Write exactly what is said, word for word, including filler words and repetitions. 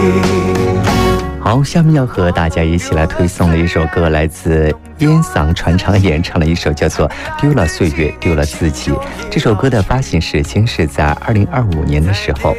好，下面要和大家一起来推送的一首歌，来自烟嗓传唱演唱的一首叫做《丢了岁月丢了自己》。这首歌的发行时间是在二零二五年的时候。